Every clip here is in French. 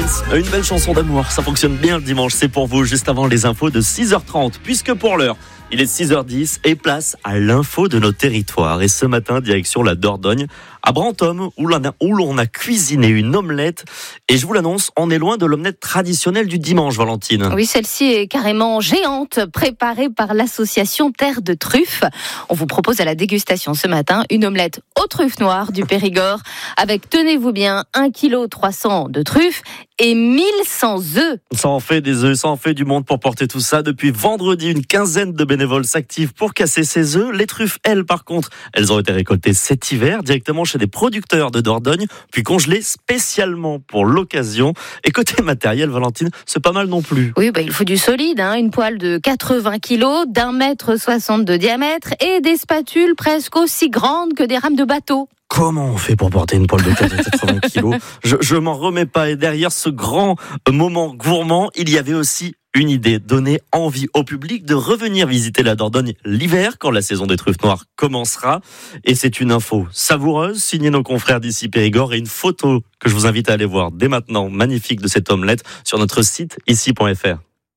une belle chanson d'amour, ça fonctionne bien le dimanche, c'est pour vous, juste avant les infos de 6h30, puisque pour l'heure, il est 6h10 et place à l'info de nos territoires. Et ce matin, direction la Dordogne, à Brantôme, où l'on a cuisiné une omelette. Et je vous l'annonce, on est loin de l'omelette traditionnelle du dimanche, Valentine. Oui, celle-ci est carrément géante, préparée par l'association Terre de Truffes. On vous propose à la dégustation ce matin une omelette aux truffes noires du Périgord, avec, tenez-vous bien, 1,3 kg de truffes et 1100 œufs. Ça en fait des œufs, ça en fait du monde pour porter tout ça. Depuis vendredi, une quinzaine de bénévoles s'activent pour casser ces œufs. Les truffes, elles, par contre, elles ont été récoltées cet hiver directement chez des producteurs de Dordogne, puis congelées spécialement pour l'occasion. Et côté matériel, Valentine, c'est pas mal non plus. Oui, il faut du solide, une poêle de 80 kg, d'1,60 m de diamètre et des spatules presque aussi grandes que des rames de bateau. Comment on fait pour porter une poêle de 80 kilos ? Je m'en remets pas. Et derrière ce grand moment gourmand, il y avait aussi une idée, donner envie au public de revenir visiter la Dordogne l'hiver quand la saison des truffes noires commencera. Et c'est une info savoureuse, signée nos confrères d'ici Périgord, et une photo que je vous invite à aller voir dès maintenant, magnifique, de cette omelette sur notre site ici.fr.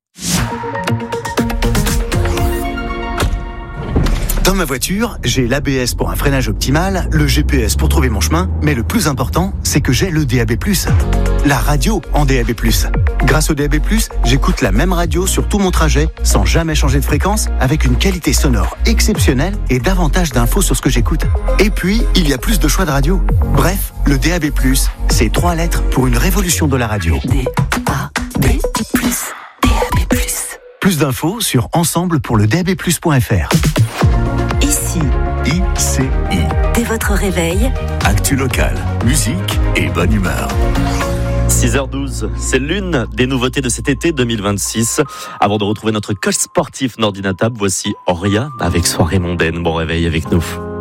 Dans ma voiture, j'ai l'ABS pour un freinage optimal, le GPS pour trouver mon chemin, mais le plus important, c'est que j'ai le DAB+, la radio en DAB+. Grâce au DAB+, j'écoute la même radio sur tout mon trajet, sans jamais changer de fréquence, avec une qualité sonore exceptionnelle et davantage d'infos sur ce que j'écoute. Et puis, il y a plus de choix de radio. Bref, le DAB+, c'est 3 lettres pour une révolution de la radio. DAB+. Plus d'infos sur ensemblepourledabplus.fr. ICI. Dès votre réveil, Actu locale, musique et bonne humeur. 6h12, c'est l'une des nouveautés de cet été 2026. Avant de retrouver notre coach sportif Nordina Table, voici Auria avec Soirée mondaine. Bon réveil avec nous.